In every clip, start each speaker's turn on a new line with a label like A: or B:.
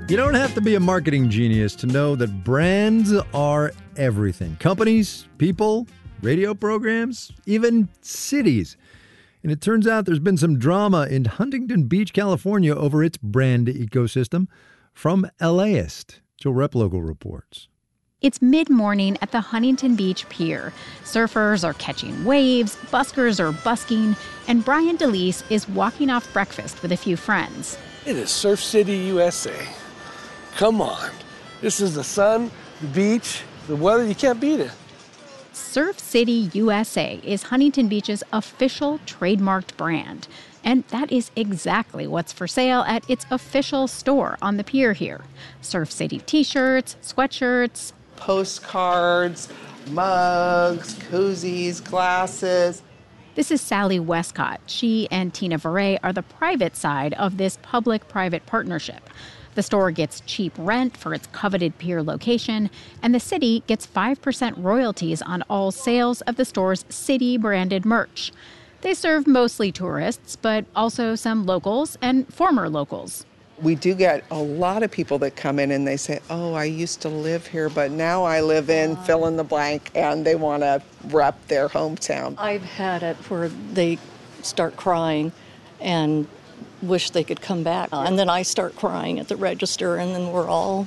A: You don't have to be a marketing genius to know that brands are everything. Companies, people, radio programs, even cities. And it turns out there's been some drama in Huntington Beach, California over its brand ecosystem. From LAist, Jill Replogle reports.
B: It's mid-morning at the Huntington Beach Pier. Surfers are catching waves, buskers are busking, and Brian DeLise is walking off breakfast with a few friends.
C: It is Surf City, USA. Come on. This is the sun, the beach, the weather. You can't beat it.
B: Surf City, USA is Huntington Beach's official trademarked brand. And that is exactly what's for sale at its official store on the pier here. Surf City t-shirts, sweatshirts,
D: postcards, mugs, koozies, glasses.
B: This is Sally Westcott. She and Tina Veray are the private side of this public-private partnership. The store gets cheap rent for its coveted pier location, and the city gets 5% royalties on all sales of the store's city-branded merch. They serve mostly tourists, but also some locals and former locals.
D: We do get a lot of people that come in and they say, oh, I used to live here, but now I live in fill in the blank, and they want to rep their hometown.
E: I've had it where they start crying and wish they could come back. And then I start crying at the register, and then we're all...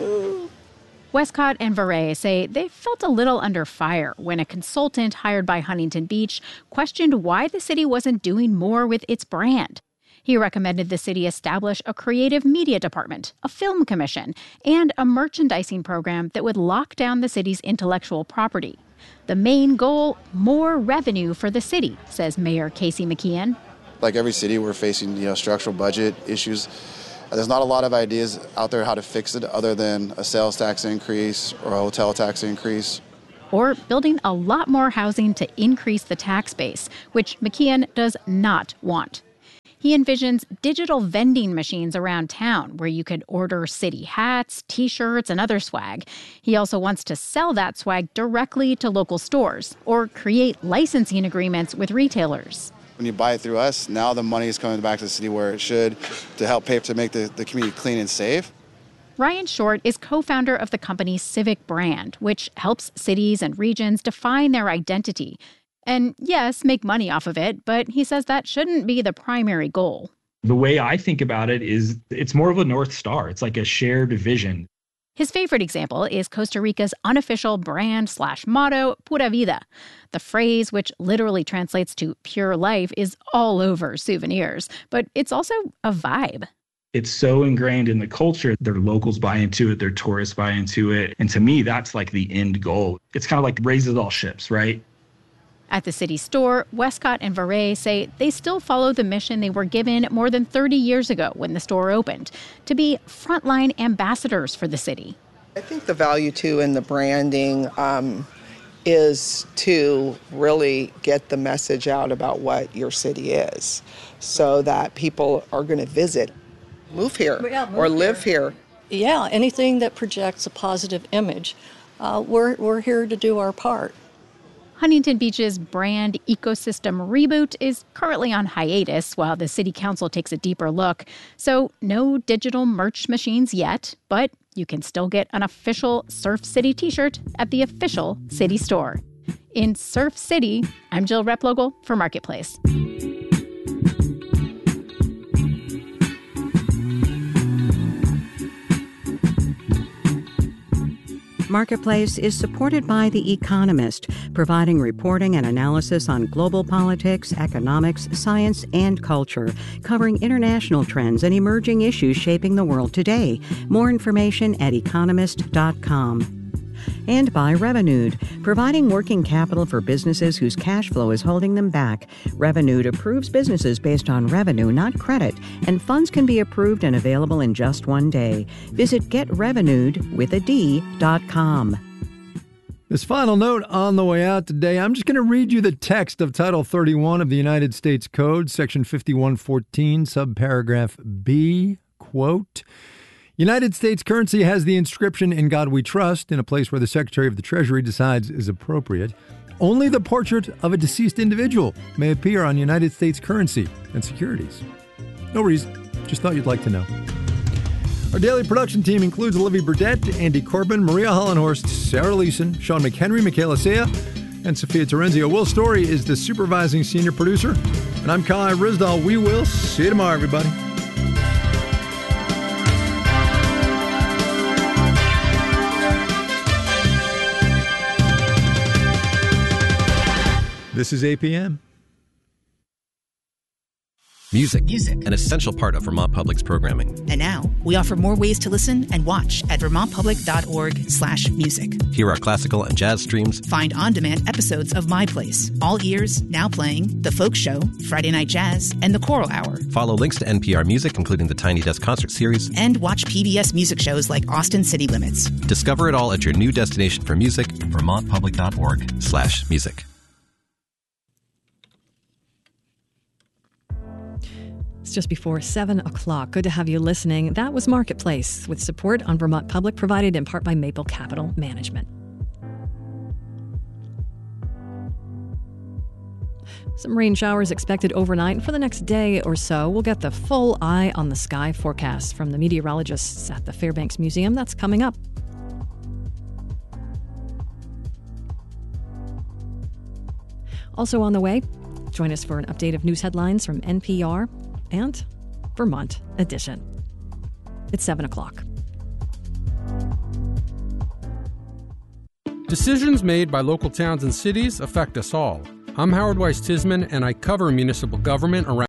B: Westcott and Veray say they felt a little under fire when a consultant hired by Huntington Beach questioned why the city wasn't doing more with its brand. He recommended the city establish a creative media department, a film commission, and a merchandising program that would lock down the city's intellectual property. The main goal, more revenue for the city, says Mayor Casey McKeon.
F: Like every city, we're facing, structural budget issues. There's not a lot of ideas out there how to fix it other than a sales tax increase or a hotel tax increase.
B: Or building a lot more housing to increase the tax base, which McKeon does not want. He envisions digital vending machines around town where you could order city hats, T-shirts, and other swag. He also wants to sell that swag directly to local stores or create licensing agreements with retailers.
F: When you buy it through us, now the money is coming back to the city where it should to help pay to make the community clean and safe.
B: Ryan Short is co-founder of the company Civic Brand, which helps cities and regions define their identity. And yes, make money off of it, but he says that shouldn't be the primary goal.
G: The way I think about it is it's more of a North Star. It's like a shared vision.
B: His favorite example is Costa Rica's unofficial brand/motto, Pura Vida. The phrase, which literally translates to pure life, is all over souvenirs, but it's also a vibe.
G: It's so ingrained in the culture. Their locals buy into it, their tourists buy into it. And to me, that's like the end goal. It's kind of like raises all ships, right?
B: At the city store, Westcott and Veray say they still follow the mission they were given more than 30 years ago when the store opened, to be frontline ambassadors for the city.
D: I think the value, too, in the branding is to really get the message out about what your city is so that people are going to visit, move here, or live here.
E: Yeah, anything that projects a positive image. We're here to do our part.
B: Huntington Beach's brand ecosystem reboot is currently on hiatus while the city council takes a deeper look. So no digital merch machines yet, but you can still get an official Surf City t-shirt at the official city store. In Surf City, I'm Jill Replogle for Marketplace.
H: Marketplace is supported by The Economist, providing reporting and analysis on global politics, economics, science, and culture, covering international trends and emerging issues shaping the world today. More information at economist.com. And by Revenued, providing working capital for businesses whose cash flow is holding them back. Revenued approves businesses based on revenue, not credit, and funds can be approved and available in just one day. Visit getrevenued.com.
A: This final note on the way out today, I'm just going to read you the text of Title 31 of the United States Code, Section 5114, subparagraph B, quote, United States currency has the inscription "In God We Trust" in a place where the Secretary of the Treasury decides is appropriate. Only the portrait of a deceased individual may appear on United States currency and securities. No reason. Just thought you'd like to know. Our daily production team includes Olivia Burdett, Andy Corbin, Maria Hollenhorst, Sarah Leeson, Sean McHenry, Michaela Sea, and Sophia Terenzio. Will Story is the supervising senior producer. And I'm Kai Risdall. We will see you tomorrow, everybody. This is APM.
I: Music, an essential part of Vermont Public's programming.
J: And now, we offer more ways to listen and watch at vermontpublic.org/music.
I: Hear our classical and jazz streams.
J: Find on-demand episodes of My Place, All Ears, Now Playing, The Folk Show, Friday Night Jazz, and The Choral Hour.
I: Follow links to NPR Music, including the Tiny Desk Concert Series.
J: And watch PBS music shows like Austin City Limits.
I: Discover it all at your new destination for music, vermontpublic.org/music.
K: It's just before 7 o'clock. Good to have you listening. That was Marketplace, with support on Vermont Public provided in part by Maple Capital Management. Some rain showers expected overnight. For the next day or so, we'll get the full eye on the sky forecast from the meteorologists at the Fairbanks Museum. That's coming up. Also on the way, join us for an update of news headlines from NPR and Vermont Edition. It's 7 o'clock.
L: Decisions made by local towns and cities affect us all. I'm Howard Weiss-Tisman, and I cover municipal government around.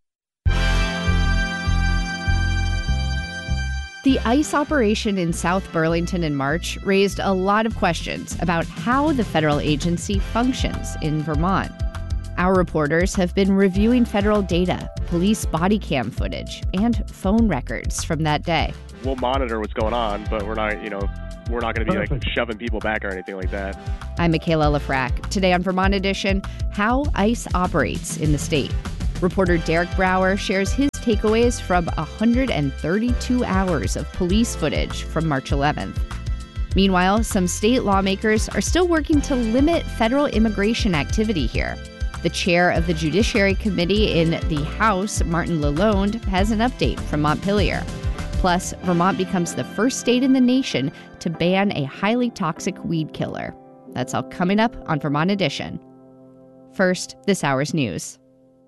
B: The ICE operation in South Burlington in March raised a lot of questions about how the federal agency functions in Vermont. Our reporters have been reviewing federal data, police body cam footage, and phone records from that day.
M: We'll monitor what's going on, but we're not going to be like shoving people back or anything like that.
B: I'm Michaela Lafrac. Today on Vermont Edition, how ICE operates in the state. Reporter Derek Brower shares his takeaways from 132 hours of police footage from March 11th. Meanwhile, some state lawmakers are still working to limit federal immigration activity here. The chair of the Judiciary Committee in the House, Martin Lalonde, has an update from Montpelier. Plus, Vermont becomes the first state in the nation to ban a highly toxic weed killer. That's all coming up on Vermont Edition. First, this hour's news.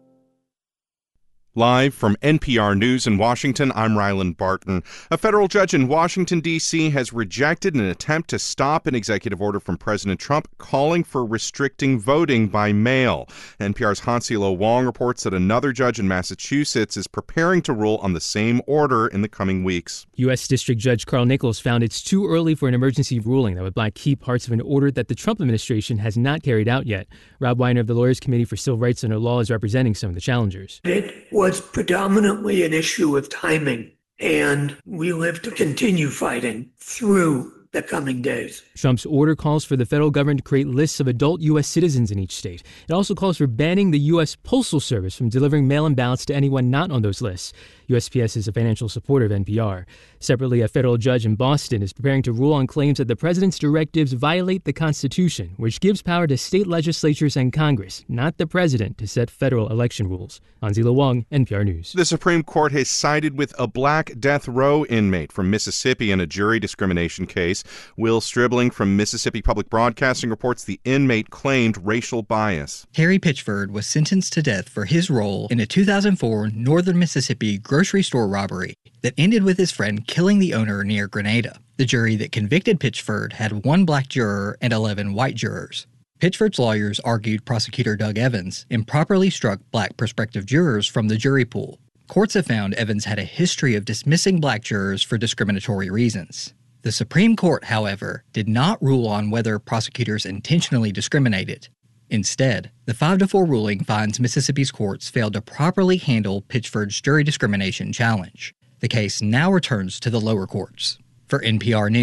N: Live from NPR News in Washington, I'm Ryland Barton. A federal judge in Washington, D.C. has rejected an attempt to stop an executive order from President Trump calling for restricting voting by mail. NPR's Hansilo Wong reports that another judge in Massachusetts is preparing to rule on the same order in the coming weeks.
O: U.S. District Judge Carl Nichols found it's too early for an emergency ruling that would block key parts of an order that the Trump administration has not carried out yet. Rob Weiner of the Lawyers Committee for Civil Rights Under Law is representing some of the challengers.
P: It was predominantly an issue of timing, and we have to continue fighting through the coming days.
O: Trump's order calls for the federal government to create lists of adult U.S. citizens in each state. It also calls for banning the U.S. Postal Service from delivering mail-in ballots to anyone not on those lists. USPS is a financial supporter of NPR. Separately, a federal judge in Boston is preparing to rule on claims that the president's directives violate the Constitution, which gives power to state legislatures and Congress, not the president, to set federal election rules. Hansilo Wong, NPR News.
N: The Supreme Court has sided with a black death row inmate from Mississippi in a jury discrimination case. Will Stribling from Mississippi Public Broadcasting reports the inmate claimed racial bias.
Q: Terry Pitchford was sentenced to death for his role in a 2004 northern Mississippi grocery store robbery that ended with his friend killing the owner near Grenada. The jury that convicted Pitchford had 1 black juror and 11 white jurors. Pitchford's lawyers argued prosecutor Doug Evans improperly struck black prospective jurors from the jury pool. Courts have found Evans had a history of dismissing black jurors for discriminatory reasons. The Supreme Court, however, did not rule on whether prosecutors intentionally discriminated. Instead, the 5-4 ruling finds Mississippi's courts failed to properly handle Pitchford's jury discrimination challenge. The case now returns to the lower courts. For NPR News,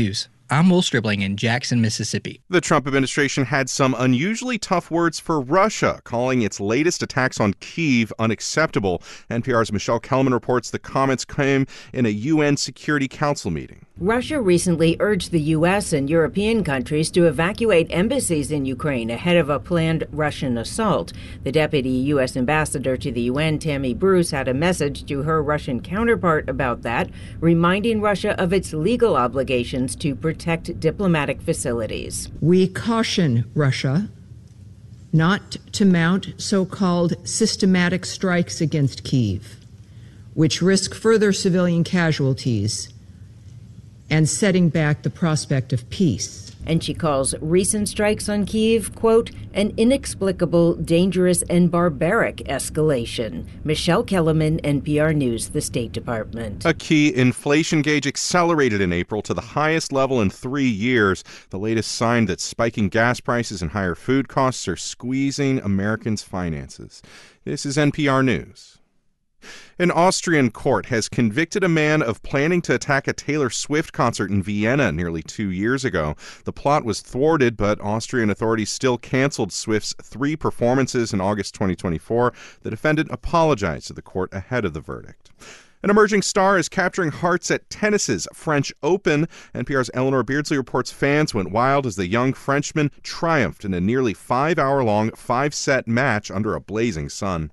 Q: I'm Will Stribling in Jackson, Mississippi.
N: The Trump administration had some unusually tough words for Russia, calling its latest attacks on Kyiv unacceptable. NPR's Michelle Kelman reports the comments came in a UN Security Council meeting.
R: Russia recently urged the U.S. and European countries to evacuate embassies in Ukraine ahead of a planned Russian assault. The deputy U.S. ambassador to the UN, Tammy Bruce, had a message to her Russian counterpart about that, reminding Russia of its legal obligations to protect diplomatic facilities.
S: We caution Russia not to mount so-called systematic strikes against Kyiv, which risk further civilian casualties and setting back the prospect of peace.
R: And she calls recent strikes on Kyiv, quote, an inexplicable, dangerous, and barbaric escalation. Michelle Kellerman, NPR News, the State Department.
N: A key inflation gauge accelerated in April to the highest level in 3 years, the latest sign that spiking gas prices and higher food costs are squeezing Americans' finances. This is NPR News. An Austrian court has convicted a man of planning to attack a Taylor Swift concert in Vienna nearly 2 years ago. The plot was thwarted, but Austrian authorities still canceled Swift's 3 performances in August 2024. The defendant apologized to the court ahead of the verdict. An emerging star is capturing hearts at tennis's French Open. NPR's Eleanor Beardsley reports fans went wild as the young Frenchman triumphed in a nearly 5-hour-long 5-set match under a blazing sun.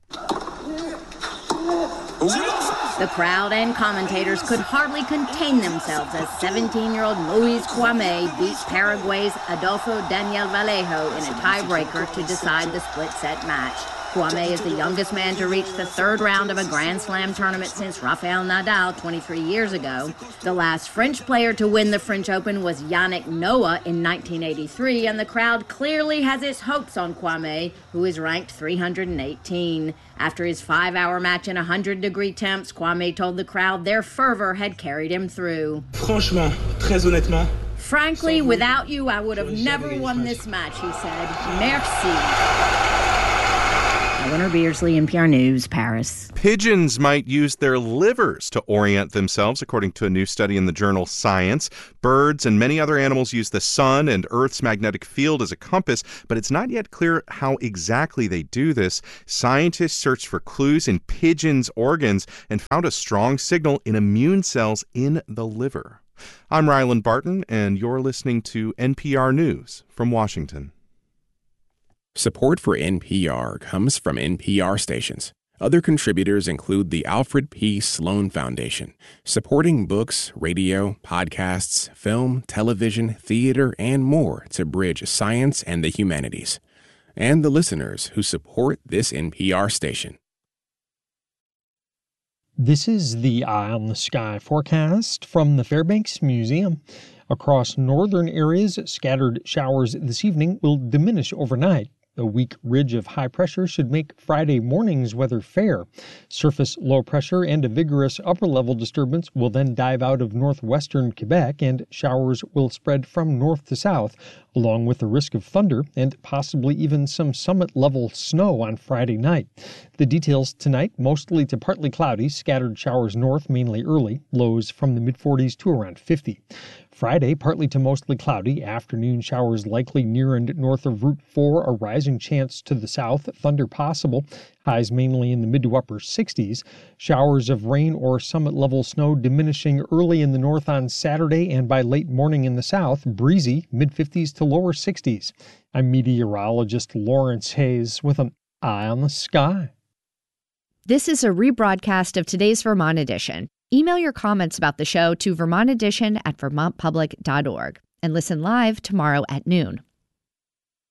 T: The crowd and commentators could hardly contain themselves as 17-year-old Moise Kwame beat Paraguay's Adolfo Daniel Vallejo in a tiebreaker to decide the split-set match. Kwame is the youngest man to reach the third round of a Grand Slam tournament since Rafael Nadal 23 years ago. The last French player to win the French Open was Yannick Noah in 1983, and the crowd clearly has its hopes on Kwame, who is ranked 318. After his 5-hour match in 100-degree temps, Kwame told the crowd their fervor had carried him through.
U: Franchement, très honnêtement.
T: Frankly, without you, I would have never won this match, he said. Merci. Eleanor Beardsley, NPR News, Paris.
N: Pigeons might use their livers to orient themselves, according to a new study in the journal Science. Birds and many other animals use the sun and Earth's magnetic field as a compass, but it's not yet clear how exactly they do this. Scientists searched for clues in pigeons' organs and found a strong signal in immune cells in the liver. I'm Ryland Barton, and you're listening to NPR News from Washington.
V: Support for NPR comes from NPR stations. Other contributors include the Alfred P. Sloan Foundation, supporting books, radio, podcasts, film, television, theater, and more to bridge science and the humanities. And the listeners who support this NPR station.
W: This is the Eye on the Sky forecast from the Fairbanks Museum. Across northern areas, scattered showers this evening will diminish overnight. A weak ridge of high pressure should make Friday morning's weather fair. Surface low pressure and a vigorous upper-level disturbance will then dive out of northwestern Quebec, and showers will spread from north to south, along with the risk of thunder and possibly even some summit-level snow on Friday night. The details tonight, mostly to partly cloudy, scattered showers north, mainly early, lows from the mid-40s to around 50. Friday, partly to mostly cloudy, afternoon showers likely near and north of Route 4, a rising chance to the south, thunder possible, highs mainly in the mid to upper 60s. Showers of rain or summit-level snow diminishing early in the north on Saturday and by late morning in the south, breezy, mid-50s to lower 60s. I'm meteorologist Lawrence Hayes with an Eye on the Sky.
X: This is a rebroadcast of today's Vermont Edition. Email your comments about the show to vermontedition@vermontpublic.org and listen live tomorrow at noon.